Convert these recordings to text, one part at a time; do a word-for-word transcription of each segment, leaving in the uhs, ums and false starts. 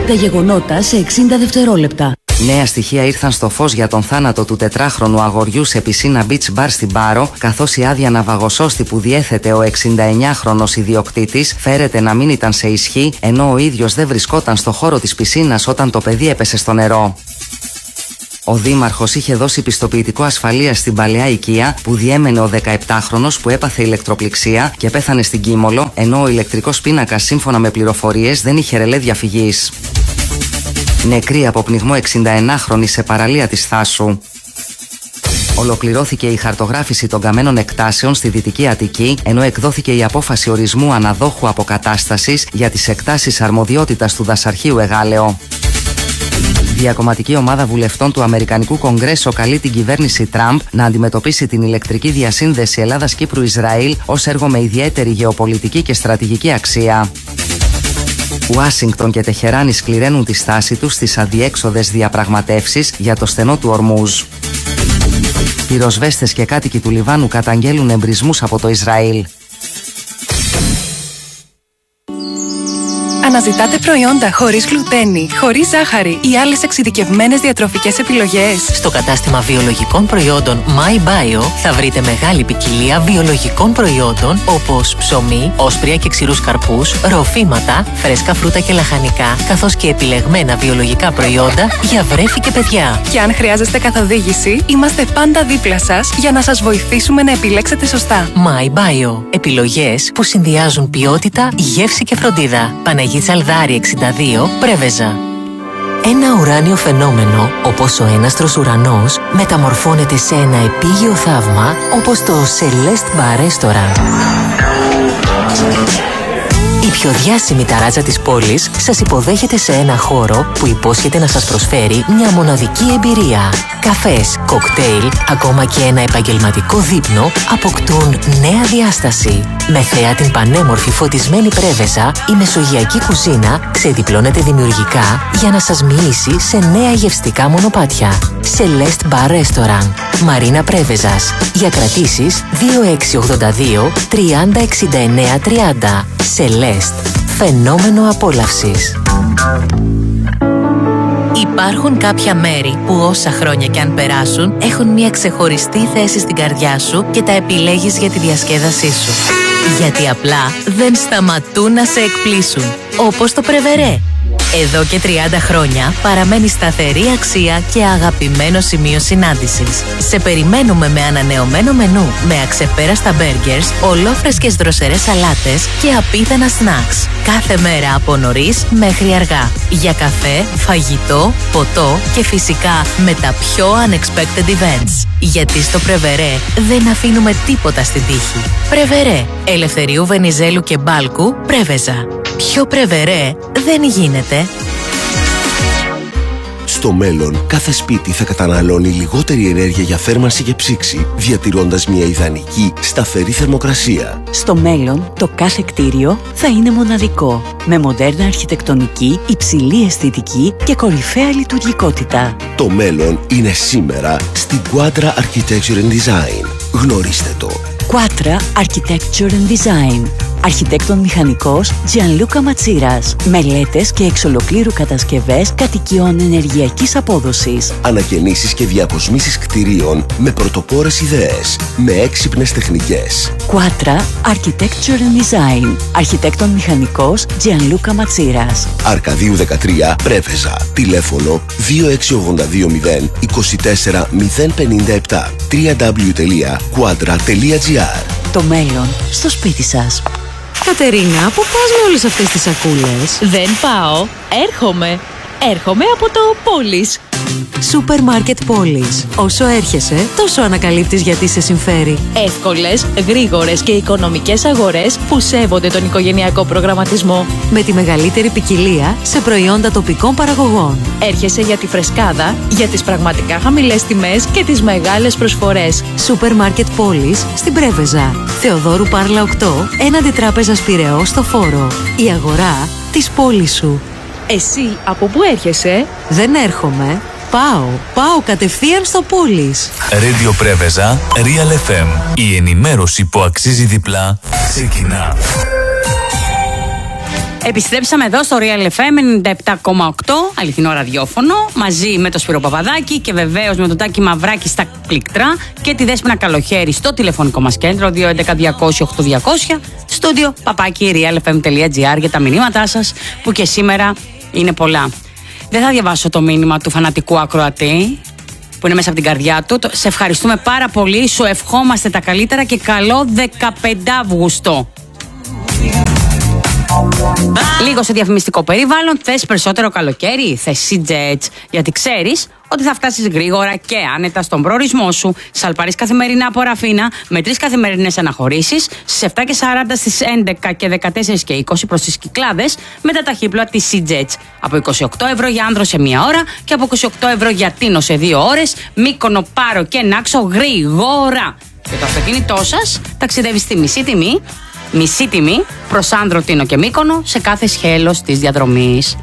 Τα γεγονότα σε εξήντα δευτερόλεπτα. Νέα στοιχεία ήρθαν στο φως για τον θάνατο του τετράχρονου αγοριού σε πισίνα beach bar στην Πάρο, καθώς η άδεια ναυαγοσώστη που διέθετε ο εξηνταεννιάχρονος ιδιοκτήτης φέρεται να μην ήταν σε ισχύ, ενώ ο ίδιος δεν βρισκόταν στο χώρο της πισίνας όταν το παιδί έπεσε στο νερό. Ο δήμαρχος είχε δώσει πιστοποιητικό ασφαλείας στην παλαιά οικία που διέμενε ο δεκαεπτάχρονος που έπαθε ηλεκτροπληξία και πέθανε στην Κίμολο, ενώ ο ηλεκτρικός πίνακας σύμφωνα με πληροφορίες δεν είχε ρελέ διαφυγής. Νεκρή από πνιγμό εξηνταεννιάχρονη σε παραλία της Θάσου. Ολοκληρώθηκε η χαρτογράφηση των καμένων εκτάσεων στη Δυτική Αττική, ενώ εκδόθηκε η απόφαση ορισμού αναδόχου αποκατάστασης για τις εκτάσεις αρμοδιότητας του Δασαρχείου Εγάλεο. Διακομματική ομάδα βουλευτών του Αμερικανικού Κογκρέσο καλεί την κυβέρνηση Τραμπ να αντιμετωπίσει την ηλεκτρική διασύνδεση Ελλάδας-Κύπρου-Ισραήλ ως έργο με ιδιαίτερη γεωπολιτική και στρατηγική αξία. Ουάσιγκτον και Τεχεράνη σκληραίνουν τη στάση τους στις αδιέξοδες διαπραγματεύσεις για το στενό του Ορμούζ. Πυροσβέστες και κάτοικοι του Λιβάνου καταγγέλουν εμπρισμούς από το Ισραήλ. Αναζητάτε προϊόντα χωρίς γλουτένη, χωρίς ζάχαρη ή άλλες εξειδικευμένες διατροφικές επιλογές? Στο κατάστημα βιολογικών προϊόντων MyBio θα βρείτε μεγάλη ποικιλία βιολογικών προϊόντων όπως ψωμί, όσπρια και ξηρούς καρπούς, ροφήματα, φρέσκα φρούτα και λαχανικά, καθώς και επιλεγμένα βιολογικά προϊόντα για βρέφη και παιδιά. Και αν χρειάζεστε καθοδήγηση, είμαστε πάντα δίπλα σας για να σας βοηθήσουμε να επιλέξετε σωστά. MyBio. Επιλογές που συνδυάζουν ποιότητα, γεύση και φροντίδα. Παναγία Τσαλδάρη εξήντα δύο, Πρέβεζα. Ένα ουράνιο φαινόμενο, όπως ο έναστρος ουρανός, μεταμορφώνεται σε ένα επίγειο θαύμα, όπως το Celeste Bar Restaurant. Η πιο διάσημη ταράτσα της πόλης σας υποδέχεται σε ένα χώρο που υπόσχεται να σας προσφέρει μια μοναδική εμπειρία. Καφές, κοκτέιλ, ακόμα και ένα επαγγελματικό δείπνο αποκτούν νέα διάσταση. Με θέα την πανέμορφη φωτισμένη Πρέβεζα, η μεσογειακή κουζίνα ξεδιπλώνεται δημιουργικά για να σας μοιήσει σε νέα γευστικά μονοπάτια. Celeste Bar Restaurant, Μαρίνα Πρέβεζας. Για κρατήσεις δύο έξι ογδόντα δύο τριάντα εξήντα εννέα τριάντα. Celeste. Φαινόμενο απόλαυσης. Υπάρχουν κάποια μέρη που όσα χρόνια κι αν περάσουν έχουν μια ξεχωριστή θέση στην καρδιά σου και τα επιλέγεις για τη διασκέδασή σου. Γιατί απλά δεν σταματούν να σε εκπλήσουν. Όπως το Πρεβερέ. Εδώ και τριάντα χρόνια παραμένει σταθερή αξία και αγαπημένο σημείο συνάντησης. Σε περιμένουμε με ανανεωμένο μενού, με αξεπέραστα μπέργκερς, ολόφρεσκες δροσερές σαλάτες και απίθανα σνακς. Κάθε μέρα από νωρίς μέχρι αργά. Για καφέ, φαγητό, ποτό και φυσικά με τα πιο unexpected events. Γιατί στο Πρεβερέ δεν αφήνουμε τίποτα στην τύχη. Πρεβερέ. Ελευθερίου Βενιζέλου και Μπάλκου, Πρέβεζα. Πιο Πρεβερέ δεν γίνεται. Στο μέλλον, κάθε σπίτι θα καταναλώνει λιγότερη ενέργεια για θέρμανση και ψήξη, διατηρώντας μια ιδανική, σταθερή θερμοκρασία. Στο μέλλον, το κάθε κτίριο θα είναι μοναδικό, με μοντέρνα αρχιτεκτονική, υψηλή αισθητική και κορυφαία λειτουργικότητα. Το μέλλον είναι σήμερα στην Quadra Architecture and Design. Γνωρίστε το. Quadra Architecture and Design. Αρχιτέκτον μηχανικός Gianluca Ματσίρας. Μελέτες και εξ ολοκλήρου κατασκευές κατοικιών ενεργειακής απόδοσης. Ανακαινήσεις και διακοσμήσεις κτηρίων με πρωτοπόρες ιδέες, με έξυπνες τεχνικές. Quadra Architecture and Design. Αρχιτέκτον μηχανικός Gianluca Ματσίρας. Αρκαδίου δεκατρία, Πρέβεζα. Τηλέφωνο δύο έξι ογδόντα δύο μηδέν είκοσι τέσσερα μηδέν πενήντα επτά. double-u double-u double-u τελεία quadra τελεία gr. Το μέλλον στο σπίτι σας. Κατερίνα, πού πας με όλες αυτές τις σακούλες? Δεν πάω, έρχομαι. Έρχομαι από το Πόλης. Σούπερ Μάρκετ Πόλης. Όσο έρχεσαι, τόσο ανακαλύπτεις γιατί σε συμφέρει. Εύκολες, γρήγορες και οικονομικές αγορές που σέβονται τον οικογενειακό προγραμματισμό. Με τη μεγαλύτερη ποικιλία σε προϊόντα τοπικών παραγωγών. Έρχεσαι για τη φρεσκάδα, για τις πραγματικά χαμηλές τιμές και τις μεγάλες προσφορές. Σούπερ Μάρκετ Πόλης στην Πρέβεζα. Θεοδόρου Πάρλα οκτώ, έναντι Τράπεζας Πειραιώς στο Φόρο. Η αγορά της πόλης σου. Εσύ από πού έρχεσαι? Δεν έρχομαι. Πάω. Πάω κατευθείαν στο Πόλης. Radio Πρέβεζα, Real εφ εμ. Η ενημέρωση που αξίζει διπλά ξεκινά. Επιστρέψαμε εδώ στο Real εφ εμ ενενήντα επτά κόμμα οκτώ, αληθινό ραδιόφωνο, μαζί με το Σπύρο Παπαδάκη και βεβαίως με τον Τάκη Μαυράκη στα πλήκτρα και τη Δέσποινα Καλοχέρη στο τηλεφωνικό μας κέντρο δύο έντεκα διακόσια οκτώ διακόσια, στούντιο παπάκι real f m τελεία g r για τα μηνύματά σας που και σήμερα είναι πολλά. Δεν θα διαβάσω το μήνυμα του φανατικού ακροατή που είναι μέσα από την καρδιά του. Σε ευχαριστούμε πάρα πολύ, σου ευχόμαστε τα καλύτερα και καλό δεκαπέντε Αυγούστου. Λίγο σε διαφημιστικό περιβάλλον, θες περισσότερο καλοκαίρι, θες C-Jets, γιατί ξέρεις ότι θα φτάσεις γρήγορα και άνετα στον προορισμό σου. Σαλπαρείς καθημερινά από Ραφίνα με τρεις καθημερινές αναχωρήσεις στις επτά και σαράντα, στις έντεκα και δεκατέσσερα και είκοσι προς τις Κυκλάδες με τα ταχύπλοα της C-Jets. Από είκοσι οκτώ ευρώ για άνδρο σε μία ώρα και από είκοσι οκτώ ευρώ για Τίνο σε δύο ώρες. Μύκονο, Πάρο και Νάξο γρήγορα. Και το αυτοκίνητό σας ταξιδεύει στη μισή τιμή. Μισή τιμή προς Άνδρο, Τίνο και Μύκονο σε κάθε σχέλος της διαδρομής.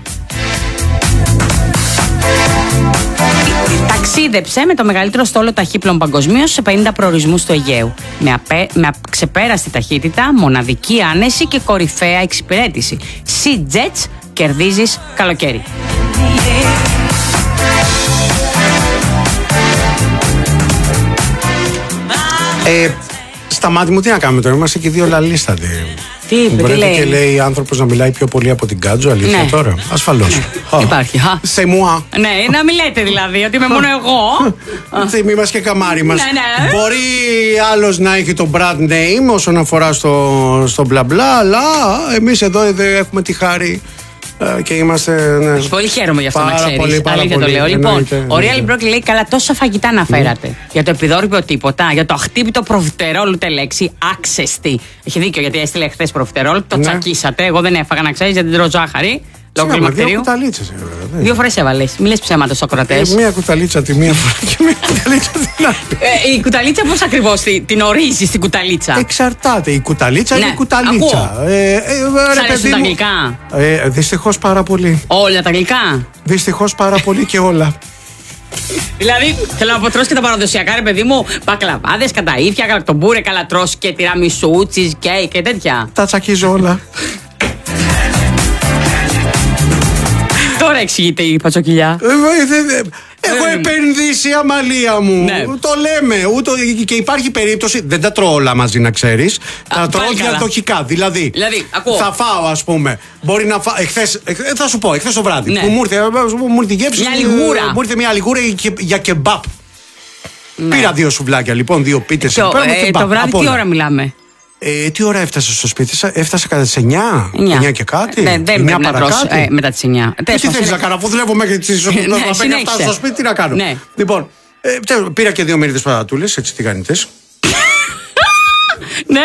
Ταξίδεψε με το μεγαλύτερο στόλο ταχύπλων παγκοσμίως σε πενήντα προορισμούς του Αιγαίου. Με, απέ, με ξεπέραστη ταχύτητα, μοναδική άνεση και κορυφαία εξυπηρέτηση. C-Jets, κερδίζεις καλοκαίρι. Ε, στα μάτια μου τι να κάνουμε τώρα, είμαστε και δύο λαλίστατοι. Τι είπε, τι λέει. Και λέει άνθρωπος να μιλάει πιο πολύ από την Κάτζο, αλήθεια ναι. Τώρα. Ασφαλώς. Υπάρχει. Σε μουά. Ναι, να μην λέτε δηλαδή ότι είμαι μόνο εγώ. Μη μας και καμάρι μας. Ναι, ναι. Μπορεί άλλος να έχει το brand name όσον αφορά στο, στο μπλα μπλα, αλλά εμείς εδώ έχουμε τη χάρη. Και είμαστε. Ναι. Πολύ χαίρομαι γι' αυτό πάρα να ξέρεις. Πολύ, πάρα Αλήθεια πολύ, το λέω. εννοείται, Λοιπόν, ο Real Brock λέει καλά τόσα φαγητά αναφέρατε. Mm. Για το επιδόρυπιο τίποτα. Για το αχτύπητο προφιτερόλ ούτε λέξη. Άξεστη. Έχει δίκιο γιατί έστειλε χθες προφιτερόλ. Το ναι. Τσακίσατε. Εγώ δεν έφαγα να ξέρεις γιατί δεν τρώω ζάχαρη. Λόγω κλιμακτηρίου. Δύο φορές έβαλες. Μη λες ψέματα στους ακροατές. Ε, μία κουταλίτσα τη μία φορά και μία κουταλίτσα την άλλη. Ε, η κουταλίτσα πώς ακριβώς την ορίζεις την κουταλίτσα? Εξαρτάται. Η κουταλίτσα ναι. είναι η κουταλίτσα. Ε, ε, Σ' αρέσουν τα γλυκά? Ε, δυστυχώς πάρα πολύ. Όλα τα γλυκά? Δυστυχώς πάρα πολύ και όλα. Δηλαδή, θέλω να αποτρώσει και τα παραδοσιακά, ρε παιδί μου, μπακλαβάδες, καταΐφια, γαλακτομπούρε, καλατρός και τιραμισού, cheesecake και τέτοια. Τα τσακίζω όλα. Τώρα εξηγείται η πατσοκυλιά. Έχω επενδύσει, Αμαλία μου. Ναι. Το λέμε. Ούτω, και υπάρχει περίπτωση. Δεν τα τρώω όλα μαζί, να ξέρεις. Τα τρώω διαδοχικά. Δηλαδή, δηλαδή θα φάω, ας πούμε. Μπορεί να φάω. Εχθές, θα σου πω, εχθές το βράδυ. Ναι. Που μου ήρθε, μου ήρθε γεύση. Μια λιγούρα. Μου ήρθε μια λιγούρα για κεμπάπ. Ναι. Πήρα δύο σουβλάκια λοιπόν, δύο πίτες. Το, ε, το βράδυ τι ώρα μιλάμε? Ε, τι ώρα έφτασε στο σπίτι σας? Έφτασε κατά τις εννιά, εννιά. εννιά και κάτι. Ναι, δεν πρέπει να τρώσει ε, μετά τις εννιά. Ε, τι θέλεις να κάνω, αφού δουλεύω μέχρι τις οκτώ να φτάσω στο σπίτι, τι να κάνω. Ναι. Λοιπόν, ε, πήρα και δύο μερίδες πατατούλες, έτσι τηγανιτές. Ναι.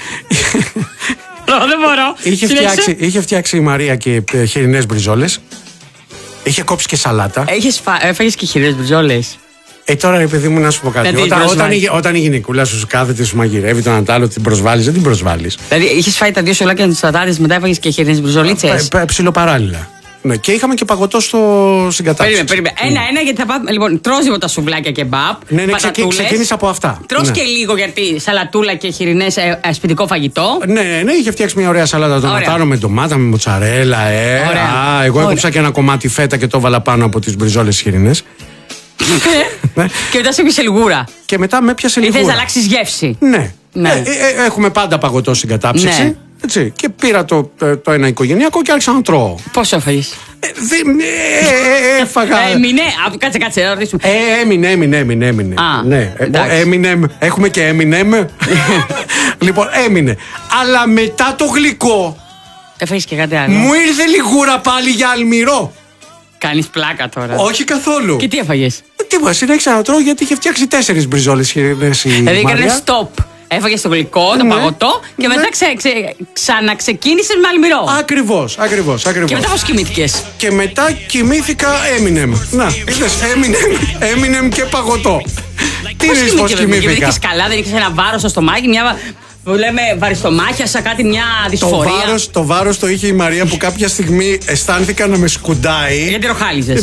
Δεν μπορώ. Είχε φτιάξει, είχε φτιάξει η Μαρία και ε, χοιρινές μπριζόλες. Είχε κόψει και σαλάτα. Έφαγες και χοιρινές μπριζόλες? Ε, τώρα ρε παιδί μου, να σου πω κάτι. Δηλαδή, όταν, όταν, η, όταν η γυναικούλα σου κάθεται, σου μαγειρεύει τον αντάλλο, την προσβάλλεις, δεν την προσβάλλεις. Δηλαδή, είχες φάει τα δύο σουβλάκια με τους πατάτες, μετά έφαγες και χοιρινές μπριζολίτσες. Ψιλοπαράλληλα. Ναι, και είχαμε και παγωτό στο συγκατάξιο. Περίμενε, περίμενε. Ένα-ένα γιατί θα πάμε. Λοιπόν, τρως λίγο τα σουβλάκια και μπαπ. Ναι, ναι, ξεκίνησα από αυτά. Τρως ναι. και λίγο γιατί σαλατούλα και χοιρινές ε, ε, σπιτικό φαγητό. Ναι, ναι, ναι, είχε φτιάξει μια ωραία σαλάτα τονατάρο με ντομάτα, με μοτσαρέλα. Ε. Α, εγώ έκοψα και ένα κομμάτι φέτα και το έβαλα πάνω από τις μπριζόλες χοιρινές. Και μετά σε έπιασε λιγούρα. Και μετά με έπιασε λιγούρα. Ήθελες να αλλάξεις γεύση. Ναι. ναι. Ε, ε, έχουμε πάντα παγωτό στην κατάψυξη. Ναι. Έτσι. Και πήρα το, το ένα οικογενειακό και άρχισα να τρώω. Πόσο έφαγες? Ε, δεν ε, έφαγα. Έμεινε. Κάτσε, κάτσε, να ρωτήσουμε. Ε, έμεινε, έμεινε, έμεινε. έμεινε. Α, ναι. Έμεινε. Έχουμε και έμεινε. Λοιπόν, έμεινε. Αλλά μετά το γλυκό. Έφαγες και κάτι άλλο? Μου ήρθε λιγούρα πάλι για αλμυρό. Κάνεις πλάκα τώρα? Όχι καθόλου. Και τι έφαγες? Τι μου, συνέχισα να τρώω γιατί είχε φτιάξει τέσσερις μπριζόλες χοιρινές η Δηλαδή Μαρία. έκανε stop. Έφαγες το γλυκό, το ναι. παγωτό και μετά ναι. ξε, ξε, ξαναξεκίνησες με αλμυρό. Ακριβώς, ακριβώς, ακριβώς. Και μετά πώς κοιμήθηκες? Και μετά κοιμήθηκα Eminem. Να, είδες, Eminem, Eminem και παγωτό. Τι είναι πώς κοιμήθηκα? Δεν είχες καλά, δεν είχες ένα βάρος στο στομάχι, μια... Που λέμε βαριστομάχιασα κάτι, μια δυσφορία. Το βάρος, το βάρος το είχε η Μαρία που κάποια στιγμή αισθάνθηκα να με σκουντάει. Γιατί ροχάλιζες? Ναι.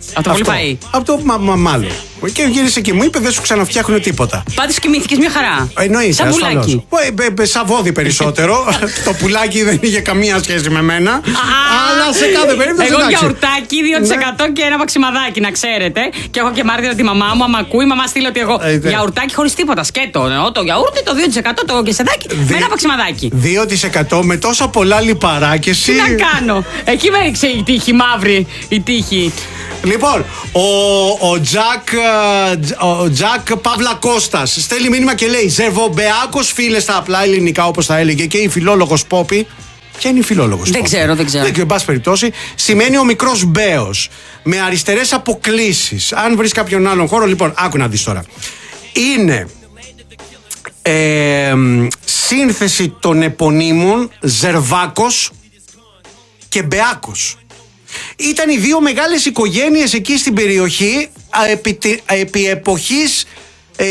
Από το πολύ φαΐ. Από το μα, μα, μάλλον. Και γύρισε και μου είπε: δεν σου ξαναφτιάχνουν τίποτα. Πάντως κοιμήθηκες μια χαρά. Εννοείται. Σαν πουλάκι. Ε, σαν βόδι περισσότερο. Το πουλάκι δεν είχε καμία σχέση με μένα. Αλλά σε κάθε περίπτωση. Εγώ γιαουρτάκι δύο τοις εκατό και ένα παξιμαδάκι, να ξέρετε. Και έχω και μάρτυρα τη μαμά μου. Άμα ακούει, η μαμά στείλει ότι εγώ. Γιαουρτάκι χωρίς τίποτα. Σκέτο. Το γιαούρτι, το δύο τοις εκατό, το κεσεδάκι με ένα παξιμαδάκι. δύο τοις εκατό με τόσα πολλά λιπαρά και εσύ. Τι να κάνω. Εκεί με έριξε η τύχη μαύρη. Η τύχη. Λοιπόν, ο, ο Τζακ, ο Τζακ Παύλα Κώστας στέλνει μήνυμα και λέει: Ζερβομπεάκος, φίλε, στα απλά ελληνικά, όπως τα έλεγε και η φιλόλογος Πόπη. Ποια είναι η φιλόλογος Δεν Πόπη? ξέρω, δεν ξέρω. Δεν ξέρω, εν πάση περιπτώσει, σημαίνει ο μικρός Μπέος. Με αριστερές αποκλίσεις. Αν βρεις κάποιον άλλον χώρο, λοιπόν, άκου να δεις τώρα. Είναι ε, σύνθεση των επωνύμων Ζερβάκος και Μπεάκος. Ήταν οι δύο μεγάλες οικογένειες εκεί στην περιοχή επί, επί εποχής ε,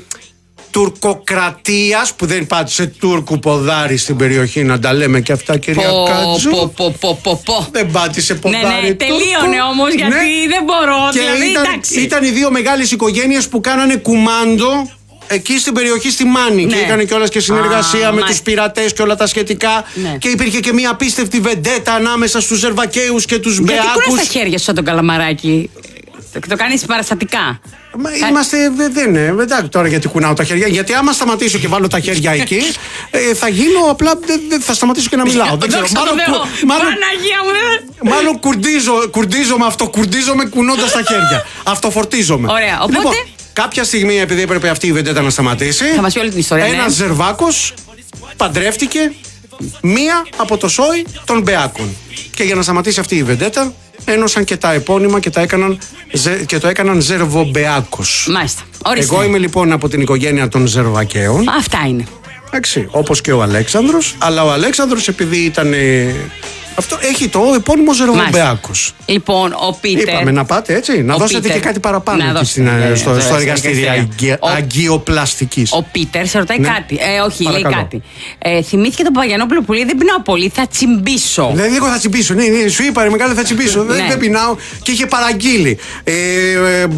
τουρκοκρατίας, που δεν πάτησε Τούρκου ποδάρι στην περιοχή, να τα λέμε και αυτά, κυρία Πο, Κάτζου. πο, πο, πο, πο, πο. Δεν πάτησε ποδάρι. Ναι, ναι, τελείωνε όμως, γιατί ναι. δεν μπορώ. Και δηλαδή, ήταν, ήταν οι δύο μεγάλες οικογένειες που κάνανε κουμάντο εκεί στην περιοχή στη Μάνη. Ναι. Και έκανε κιόλας και συνεργασία Α, με τους πειρατές και όλα τα σχετικά. Ναι. Και υπήρχε και μια απίστευτη βεντέτα ανάμεσα στους Ζερβακαίους και τους Μπεάκους. Γιατί κουράς τα χέρια σου σαν τον Καλαμαράκι? Το κάνεις παραστατικά. Μα είμαστε, δεν είναι. Εντάξει τώρα γιατί κουνάω τα χέρια. Γιατί άμα σταματήσω και βάλω τα χέρια εκεί, ε, θα γίνω απλά. Δεν θα σταματήσω και να μιλάω. Δεν ξέρω. Μάλλον, μάλλον, Παναγία μου, μάλλον κουρντίζω, κουρντίζομαι, αυτοκουρντίζομαι κουνώντας τα χέρια. Αυτοφορτίζομαι. Ωραία. Οπότε. Λοιπόν, κάποια στιγμή, επειδή έπρεπε αυτή η βεντέτα να σταματήσει, θα μας πει όλη την ιστορία. Ένας ναι. Ζερβάκος παντρεύτηκε μία από το σόι των Μπεάκων. Και για να σταματήσει αυτή η βεντέτα, ένωσαν και τα επώνυμα και, τα έκαναν, και το έκαναν Ζερβομπεάκος. Μάλιστα. Ορίστε. Εγώ είμαι λοιπόν από την οικογένεια των Ζερβακαίων. Αυτά είναι. Εντάξει, όπως και ο Αλέξανδρος. Αλλά ο Αλέξανδρος, επειδή ήταν. Αυτό έχει το επώνυμο Ζερβομπεάκος. Λοιπόν, ο Πίτερ. Είπαμε να πάτε έτσι, να δώσετε Πίτερ. Και κάτι παραπάνω να εκεί στην, yeah, στο, στο εργαστήριο αγκιοπλαστικής. Ο Πίτερ σε ρωτάει ναι. κάτι. Ε, όχι, Παρακαλώ. λέει κάτι. Ε, θυμήθηκε τον Παπαγιανόπουλο που λέει: δεν πεινάω πολύ, θα τσιμπήσω. Δεν λίγο θα τσιμπήσω. Ναι, ναι, σου είπα, ρε μεγάλη, θα τσιμπήσω. ναι. δεν, δεν πεινάω. Και είχε παραγγείλει ε, ε,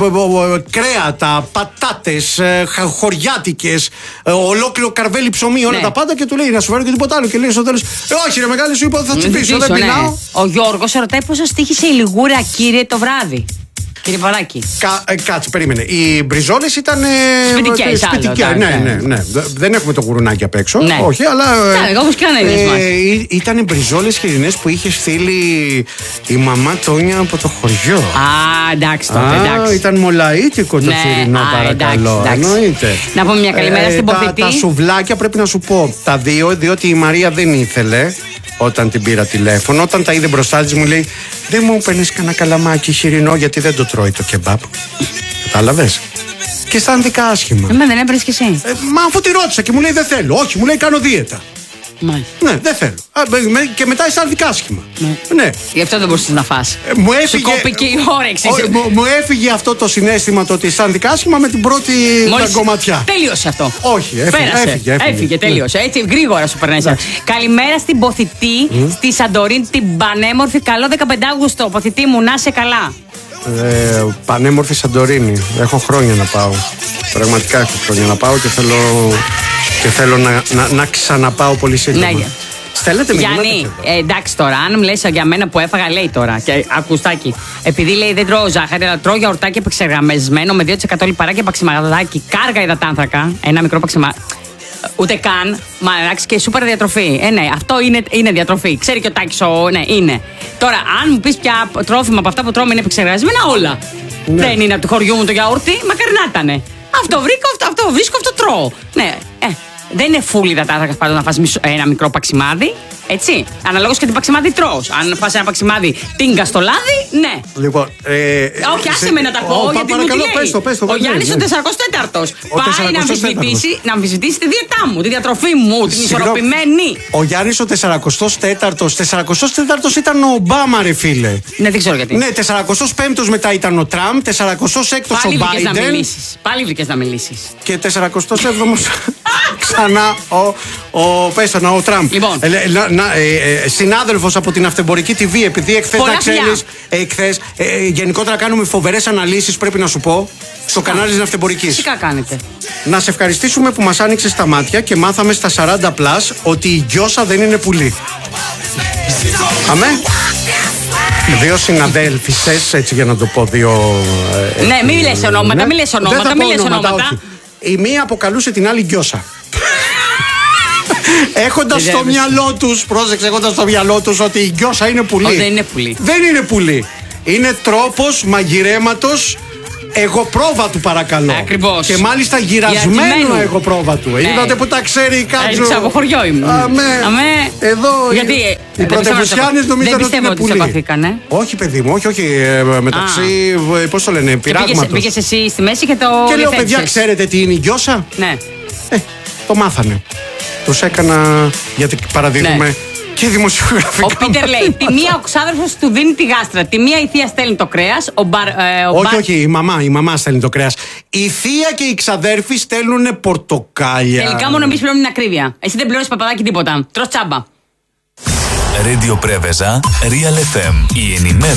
κρέατα, πατάτες, ε, χωριάτικες, ε, ολόκληρο καρβέλι ψωμί, όλα ναι. τα πάντα και του λέει: να σου φέρω και τίποτα άλλο. Και λέει στο τέλος: ε, όχι, ρε μεγάλη, σου είπα, θα τσιμπήσω. Ναι. Ο Γιώργος σε ρωτάει πόσο στοίχησε η λιγούρα, κύριε, το βράδυ. Κύριε Παράκη. Κα, ε, κάτσε, περίμενε. Οι μπριζόλες ήταν. Σπιτικές, σπιτικές. Ναι, ναι, ναι, ναι. Δεν έχουμε το γουρουνάκι απ' έξω. Ναι. Όχι, αλλά. Ναι, όπως και αν είναι. Ε, ήταν μπριζόλες χοιρινές που είχε στείλει η μαμά Τόνια από το χωριό. Α, εντάξει τότε. Α, εντάξει. Ήταν μολαΐτικο το ναι, χοιρινό, α, παρακαλώ. Εντάξει, εννοείται. Να πούμε μια καλημέρα ε, στην Ποπιτή. Τα, τα σουβλάκια πρέπει να σου πω τα δύο, διότι η Μαρία δεν ήθελε. Όταν την πήρα τηλέφωνο, όταν τα είδε μπροστά της μου λέει: δεν μου παίρνεις κανένα καλαμάκι χοιρινό, γιατί δεν το τρώει το κεμπάπ. Κατάλαβες? Και αισθάνθηκα άσχημα. Εμένα δεν έπαιρνες κι εσύ. Ε, μα αφού τη ρώτησα και μου λέει: δεν θέλω. Όχι, μου λέει: κάνω δίαιτα. Μάλιστα. Ναι, δεν θέλω. Α, και μετά αισθάνθηκα άσχημα. Ναι. ναι. Γι' αυτό δεν μπορούσες να φας. Ε, μου έφυγε, σου κόπηκε η όρεξη. Ο, μου, μου έφυγε αυτό το συναίσθημα το ότι αισθάνθηκα άσχημα με την πρώτη κομματιά. Τέλειωσε αυτό. Όχι, έφυγε. Πέρασε. Έφυγε, έφυγε. έφυγε τέλειωσε. Έτσι γρήγορα σου περνάει. Καλημέρα στην Ποθητή, mm. στη Σαντορίν, την πανέμορφη. Καλό δεκαπέντε Αυγούστου. Ποθητή μου, να είσαι καλά. Ε, πανέμορφη Σαντορίνη. Έχω χρόνια να πάω. Πραγματικά έχω χρόνια να πάω και θέλω, και θέλω να, να, να ξαναπάω πολύ σύντομα. Ναι. Στέλνετε με Γιάννη, ε, εντάξει τώρα, αν μου λες για μένα που έφαγα, λέει τώρα. Και ακουστάκι. Επειδή λέει δεν τρώω ζάχαρη, αλλά τρώω γιαουρτάκι επεξεργασμένο με δύο τοις εκατό λιπαρά και παξιμαδάκι, κάργα υδατάνθρακα. Ένα μικρό παξιμα. Ούτε καν. Μα εντάξει και σούπερ διατροφή. Ε, ναι, αυτό είναι, είναι διατροφή. Ξέρει και ο Τάκης, ο, ναι, είναι. Τώρα, αν μου πεις πια τρόφιμα από αυτά που τρώμε είναι επεξεργασμένα, όλα. Ναι. Δεν είναι από του χωριού μου το γιαούρτι, μακάρι να ήταν. Αυτό βρήκα, αυτό, αυτό βρίσκω, αυτό τρώω. Ναι, ε. Δεν είναι φούλη υδατάνθρακα πάντως να φας ένα μικρό παξιμάδι. Έτσι. Αναλόγως και την παξιμάδι τρως. Αν φας ένα παξιμάδι τίγκα στο λάδι, ναι. Λοιπόν. Ε, Όχι, άσε με να τα πω. Ο, γιατί μου τι λέει. Πες το, πες το, ο Γιάννης ο τεσσαρακοστός τέταρτος πάει να αμφισβητήσει, να αμφισβητήσει τη δίαιτά μου, τη διατροφή μου, την ισορροπημένη. Ο Γιάννης ο τεσσαρακοστός τέταρτος. τεσσαρακοστός τέταρτος ήταν ο Ομπάμα, ρε φίλε. Ναι, δεν ξέρω γιατί. Ναι, τεσσαρακοστός πέμπτος μετά ήταν ο Τραμπ, τεσσαρακοστός έκτος ο Μπάιντεν. Πάλι βρήκες να μιλήσεις. Και τεσσαρακοστός έβδομος ξανά ο, ο, πες το, ο Τραμπ. Λοιπόν. Ε, να, ε, ε, συνάδελφος από την Αυτεμπορική τι βι, επειδή εχθές να ξέρεις, εχθές, ε, γενικότερα κάνουμε φοβερές αναλύσεις, πρέπει να σου πω, στο κανάλι της Αυτεμπορικής. Φυσικά κάνετε. Να σε ευχαριστήσουμε που μας άνοιξες τα μάτια και μάθαμε στα σαράντα πλας ότι η Γκιόσα δεν είναι πουλί. Αμέ. Δύο συναδέλφισες, έτσι για να το πω, δύο... Ε, ναι, μην λες ονόματα, ναι. μην λες ονόματα, μην λες ονόματα. ονόματα. Η μία αποκαλούσε την άλλη Γκιόσα. Έχοντας στο μυαλό τους, πρόσεξε, έχοντας στο μυαλό τους ότι η Γκιόσα είναι πουλί. Όχι, δεν είναι πουλί. Δεν είναι πουλί. Είναι τρόπος μαγειρέματος εγωπρόβατου, παρακαλώ. Ακριβώς. Και μάλιστα γυρασμένο εγωπρόβατου. Ε. Είδατε που τα ξέρει η Κάτζο. Έτσι από χωριό ήμουν. Αμέ. Αμέ. Εδώ. Γιατί οι πρωτευουσιάνες νομίζαν ότι είναι πουλί. Ότι όχι, παιδί μου, όχι, όχι. Μεταξύ, πώς το λένε, πειράγματος. Πήγες εσύ στη μέση και το. Και λέω, παιδιά, ξέρετε τι είναι η Γκιόσα? Ναι. Ε, το μάθανε. Τους έκανα, γιατί παραδείγουμε. Ναι. Και δημοσιογραφικά. Ο Πίτερ λέει: τη μία ο ξάδερφος του δίνει τη γάστρα. Τη μία η θεία στέλνει το κρέας. Ο μπαρ, ε, ο όχι, μπαρ... όχι, η μαμά, η μαμά στέλνει το κρέας. Η θεία και οι ξαδέρφοι στέλνουν πορτοκάλια. Τελικά μόνο εμείς πληρώνουμε την ακρίβεια. Εσύ δεν πληρώνεις, παπαδάκι, τίποτα. Τρως τσάμπα. Radio Preveza, Real εφ εμ. Η ενημέρωση.